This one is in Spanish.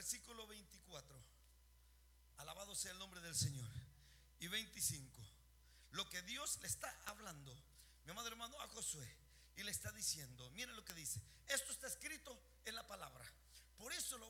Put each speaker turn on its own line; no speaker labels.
versículo 24. Alabado sea el nombre del Señor. Y 25. Lo que Dios le está hablando, mi amado hermano, a Josué, y le está diciendo, miren lo que dice. Esto está escrito en la palabra. Por eso lo